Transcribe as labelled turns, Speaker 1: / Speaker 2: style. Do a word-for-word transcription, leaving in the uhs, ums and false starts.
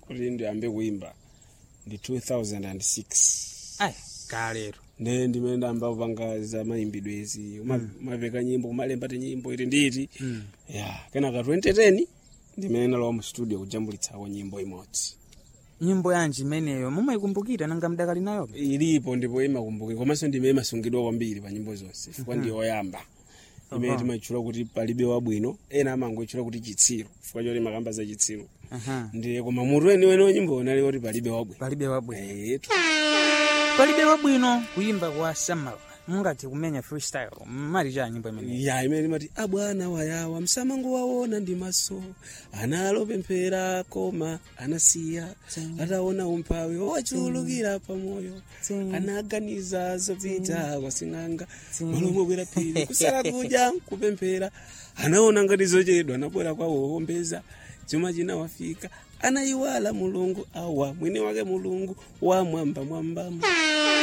Speaker 1: kuti ndiyambe kuimba ndi two thousand six.
Speaker 2: Ai, kalero.
Speaker 1: Ne ndimene ndamba kupanga za maimbidwe izi, umapeka nyimbo, umalemba ti nyimbo iti nditi.
Speaker 2: Mm.
Speaker 1: Yeah, kenaka twenty ten ndimene ndalowa mu studio kujambulitsako nyimbo imodzi.
Speaker 2: Nyimbo yanji imeneyo mumayikumbukira nanga mdakali nayo?
Speaker 1: Ilipo ndipo imakumbukira, komanso ndimene imasungidwa kwambiri pa nyimbo zonse, chifukwa ndi yoyamba. Imene timayitchula kuti palibe wabwino, ena amangoyitchula kuti chitsiro, chifukwa choti makamba za chitsiro.
Speaker 2: Aha.
Speaker 1: Ndiye koma mutu weniweni wa nyimbo unali kuti palibe wabwino.
Speaker 2: Palibe wabwino.
Speaker 1: Eh.
Speaker 2: Palibe wabwino kuimba kwa Samala. Mungati kumenya freestyle. Mali cha nyimbo imene.
Speaker 1: Ya imene imati abwana wayawa msamango waona ndi maso. Analopemphera koma anasiya. Ataona umphawi wachulukira pa moyo. Anaganiza zopita kwasing'anga. Malomwe kwera phiri kusala kudya kupemphera. Anaona ngati zochedwa anabwera kwawo wombeza. Chuma chinawafika. Anayiwala Mulungu awa mwini wake Mulungu wa mwamba mwamba.